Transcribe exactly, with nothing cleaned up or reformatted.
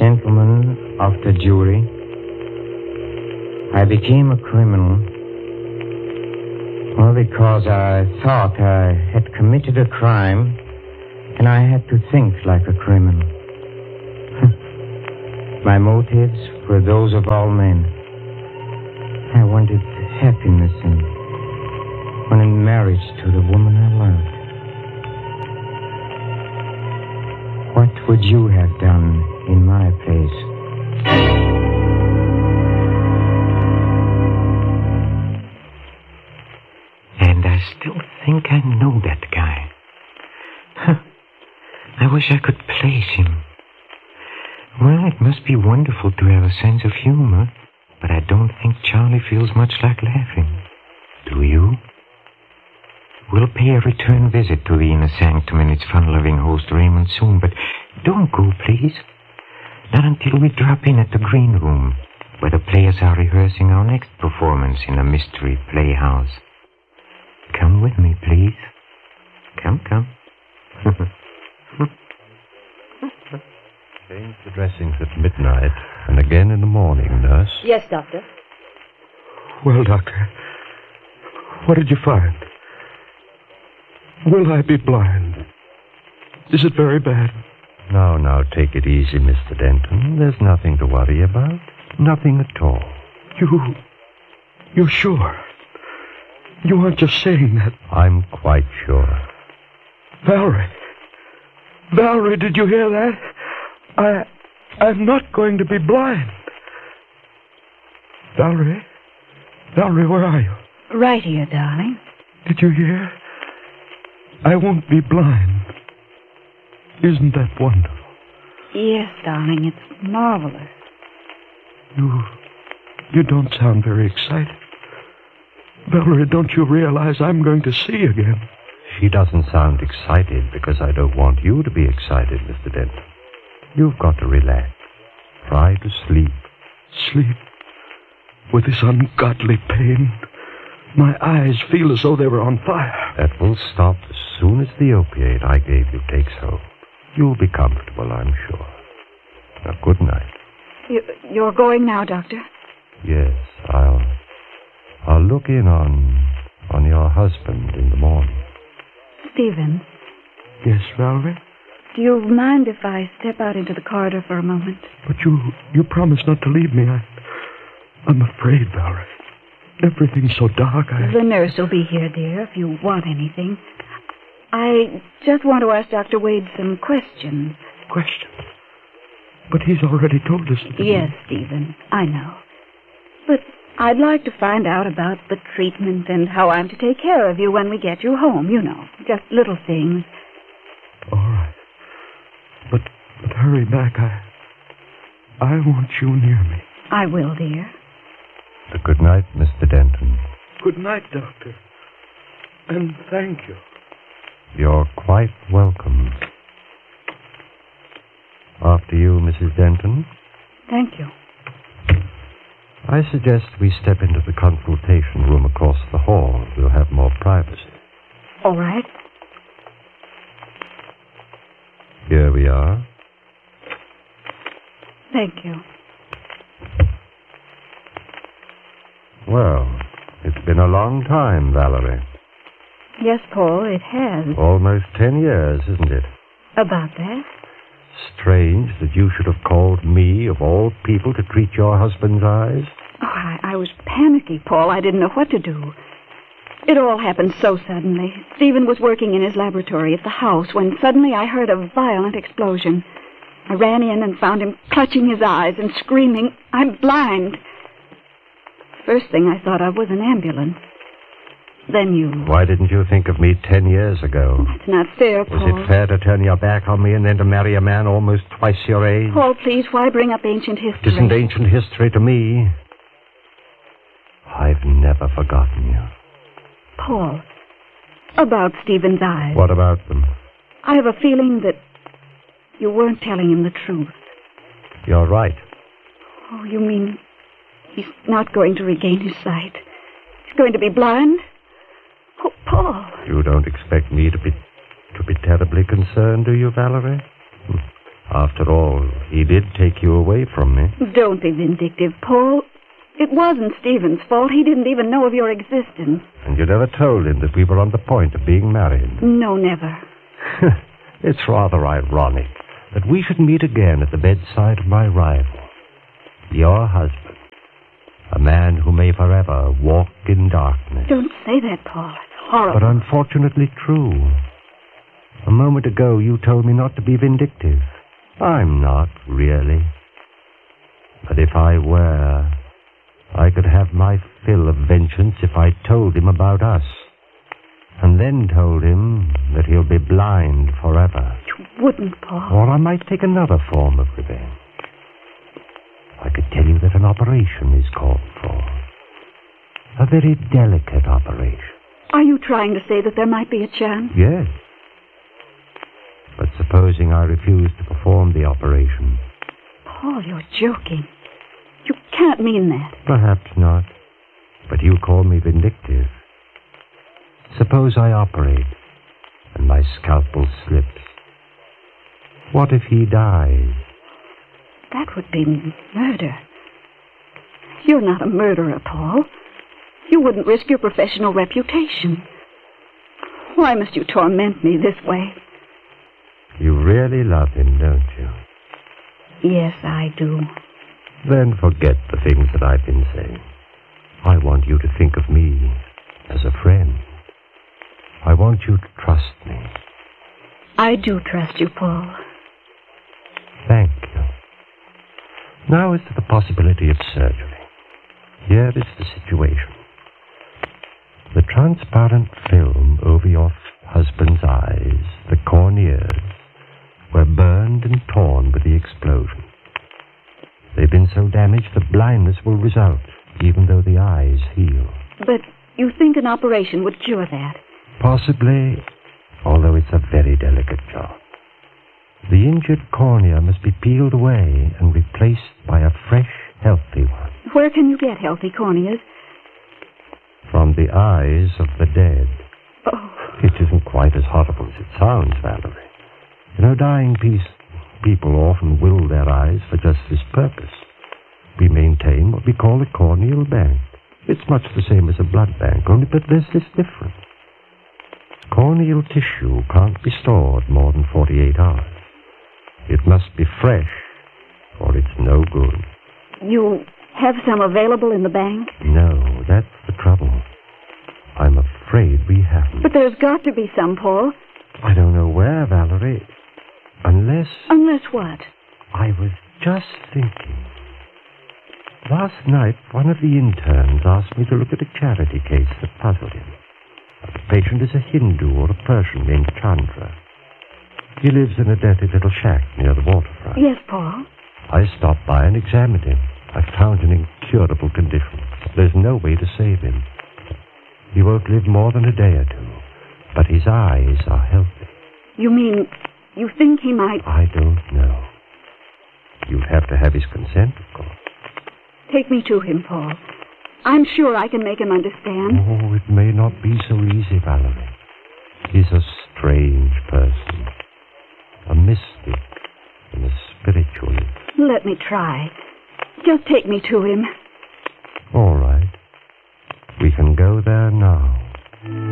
Gentlemen of the jury, I became a criminal, well, because I thought I had committed a crime, and I had to think like a criminal. My motives were those of all men. I wanted happiness and wanted marriage to the woman I loved. What would you have done in my place? And I still think I know that guy. Huh. I wish I could place him. Well, it must be wonderful to have a sense of humor, but I don't think Charlie feels much like laughing. Do you? We'll pay a return visit to the inner sanctum and its fun-loving host Raymond soon, but don't go, please. Not until we drop in at the green room, where the players are rehearsing our next performance in the Mystery Playhouse. Come with me, please. Come, come. Change the dressings at midnight and again in the morning, nurse. Yes, Doctor. Well, Doctor, what did you find? Will I be blind? Is it very bad? Now, now, take it easy, Mister Denton. There's nothing to worry about. Nothing at all. You... You're sure? You aren't just saying that. I'm quite sure. Valerie. Valerie, did you hear that? I... I'm not going to be blind. Valerie? Valerie, where are you? Right here, darling. Did you hear? I won't be blind. Isn't that wonderful? Yes, darling, it's marvelous. You... You don't sound very excited. Valerie, don't you realize I'm going to see again? She doesn't sound excited because I don't want you to be excited, Mister Denton. You've got to relax. Try to sleep. Sleep? With this ungodly pain? My eyes feel as though they were on fire. That will stop as soon as the opiate I gave you takes hold. You'll be comfortable, I'm sure. Now, good night. You, you're going now, Doctor? Yes, I'll... I'll look in on... on your husband in the morning. Stephen? Yes, Valerie? Do you mind if I step out into the corridor for a moment? But you... you promised not to leave me. I... I'm afraid, Valerie. Everything's so dark, I... The nurse will be here, dear, if you want anything. I just want to ask Doctor Wade some questions. Questions? But he's already told us... Yes, Stephen, I know. But I'd like to find out about the treatment and how I'm to take care of you when we get you home, you know. Just little things. All right. But, but hurry back. I... I want you near me. I will, dear. Good night, Mister Denton. Good night, Doctor. And thank you. You're quite welcome. After you, Missus Denton. Thank you. I suggest we step into the consultation room across the hall. We'll have more privacy. All right. Here we are. Thank you. Well, it's been a long time, Valerie. Yes, Paul, it has. Almost ten years, isn't it? About that? Strange that you should have called me, of all people, to treat your husband's eyes. Oh, I, I was panicky, Paul. I didn't know what to do. It all happened so suddenly. Stephen was working in his laboratory at the house when suddenly I heard a violent explosion. I ran in and found him clutching his eyes and screaming, "I'm blind!" First thing I thought of was an ambulance. Then you... Why didn't you think of me ten years ago? That's not fair, Paul. Was it fair to turn your back on me and then to marry a man almost twice your age? Paul, please, why bring up ancient history? It isn't ancient history to me. I've never forgotten you. Paul, about Stephen's eyes. What about them? I have a feeling that you weren't telling him the truth. You're right. Oh, you mean he's not going to regain his sight? He's going to be blind? Oh, Paul. You don't expect me to be to be terribly concerned, do you, Valerie? After all, he did take you away from me. Don't be vindictive, Paul. It wasn't Stephen's fault. He didn't even know of your existence. And you never told him that we were on the point of being married. No, never. It's rather ironic that we should meet again at the bedside of my rival, your husband, a man who may forever walk in darkness. Don't say that, Paul. It's horrible. But unfortunately true. A moment ago you told me not to be vindictive. I'm not, really. But if I were, I could have my fill of vengeance if I told him about us, and then told him that he'll be blind forever. You wouldn't, Paul. Or I might take another form of revenge. I could tell you that an operation is called for. A very delicate operation. Are you trying to say that there might be a chance? Yes. But supposing I refuse to perform the operation? Paul, you're joking. You can't mean that. Perhaps not. But you call me vindictive. Suppose I operate and my scalpel slips. What if he dies? That would be murder. You're not a murderer, Paul. You wouldn't risk your professional reputation. Why must you torment me this way? You really love him, don't you? Yes, I do. Then forget the things that I've been saying. I want you to think of me as a friend. I want you to trust me. I do trust you, Paul. Thank you. Now as to the possibility of surgery. Here is the situation. The transparent film over your husband's eyes, the corneas, were burned and torn with the explosion. They've been so damaged that blindness will result, even though the eyes heal. But you think an operation would cure that? Possibly, although it's a very delicate job. The injured cornea must be peeled away and replaced by a fresh, healthy one. Where can you get healthy corneas? From the eyes of the dead. Oh. It isn't quite as horrible as it sounds, Valerie. You know, dying piece, people often will their eyes for just this purpose. We maintain what we call a corneal bank. It's much the same as a blood bank, only but there's this difference. Corneal tissue can't be stored more than forty-eight hours. It must be fresh, or it's no good. You have some available in the bank? No, that's the trouble. I'm afraid we haven't. But there's got to be some, Paul. I don't know where, Valerie. Unless... Unless what? I was just thinking. Last night, one of the interns asked me to look at a charity case that puzzled him. The patient is a Hindu or a Persian named Chandra. He lives in a dirty little shack near the waterfront. Yes, Paul. I stopped by and examined him. I found an incurable condition. There's no way to save him. He won't live more than a day or two, but his eyes are healthy. You mean you think he might... I don't know. You'd have to have his consent, of course. Take me to him, Paul. I'm sure I can make him understand. Oh, it may not be so easy, Valerie. He's a strange person. A mystic and a spiritualist. Let me try. Just take me to him. All right. We can go there now.